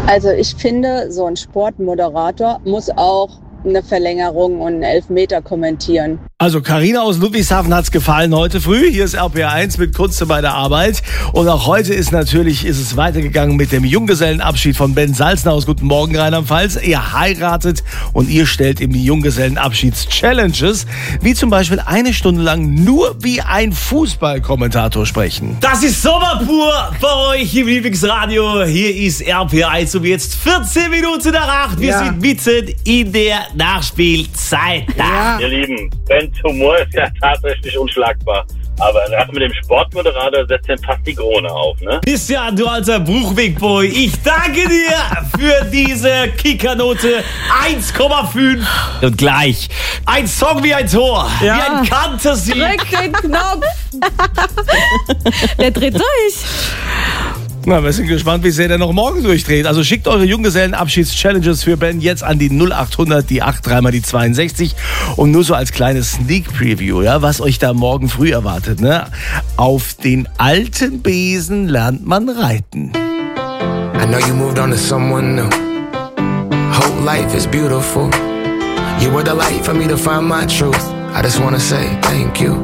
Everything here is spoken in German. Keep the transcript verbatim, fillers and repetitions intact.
Also ich finde, so ein Sportmoderator muss auch eine Verlängerung und einen Elfmeter kommentieren. Also Carina aus Ludwigshafen hat's gefallen heute früh. Hier ist R P R eins mit Kunst bei der Arbeit. Und auch heute ist natürlich, ist es weitergegangen mit dem Junggesellenabschied von Ben Salzner aus Guten Morgen Rheinland-Pfalz. Ihr heiratet und ihr stellt ihm die Junggesellenabschieds-Challenges, wie zum Beispiel eine Stunde lang nur wie ein Fußballkommentator sprechen. Das ist Sommer pur bei euch im Lieblingsradio. Hier ist R P R eins um jetzt vierzehn Minuten nach acht. Wir Ja. sind mitten in der Nachspielzeit. Ja. Ihr Lieben, Bens Humor ist ja tatsächlich unschlagbar. Aber gerade mit dem Sportmoderator setzt er fast die Krone auf, ne? Christian, du alter Bruchwegboy, ich danke dir für diese Kickernote eins Komma fünf. Und gleich ein Song wie ein Tor, Ja. wie ein Kantersieg. Drück den Knopf. Der dreht durch. Na, wir sind gespannt, wie sehr der noch morgen durchdreht. Also schickt eure Junggesellenabschieds-Challenges für Ben jetzt an die null acht hundert, die acht drei mal die zweiundsechzig. Und nur so als kleines Sneak-Preview, ja, was euch da morgen früh erwartet, ne? Auf den alten Besen lernt man reiten. I know you moved on to someone new. Whole life is beautiful. You were the light for me to find my truth. I just wanna say thank you.